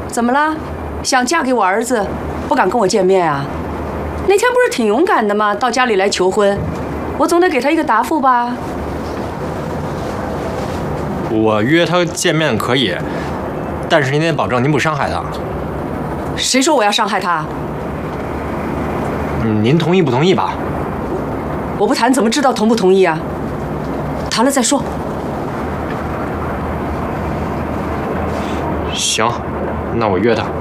怎么了？想嫁给我儿子，不敢跟我见面啊？那天不是挺勇敢的吗？到家里来求婚，我总得给他一个答复吧。 我约他见面可以，但是您得保证您不伤害他。 谁说我要伤害他？ 您同意不同意吧？ 我不谈怎么知道同不同意啊？谈了再说。 行，那我约他。